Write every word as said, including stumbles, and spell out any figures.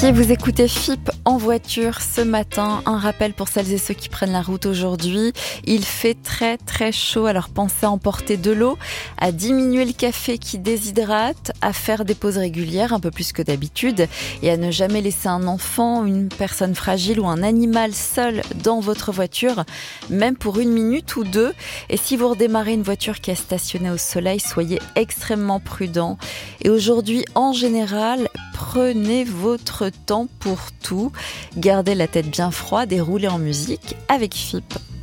Si vous écoutez F I P en voiture ce matin, un rappel pour celles et ceux qui prennent la route aujourd'hui. Il fait très très chaud, alors pensez à emporter de l'eau, à diminuer le café qui déshydrate, à faire des pauses régulières, un peu plus que d'habitude, et à ne jamais laisser un enfant, une personne fragile ou un animal seul dans votre voiture, même pour une minute ou deux. Et si vous redémarrez une voiture qui est stationnée au soleil, soyez extrêmement prudent. Et aujourd'hui, en général, prenez votre temps pour tout. Gardez la tête bien froide et roulez en musique avec F I P.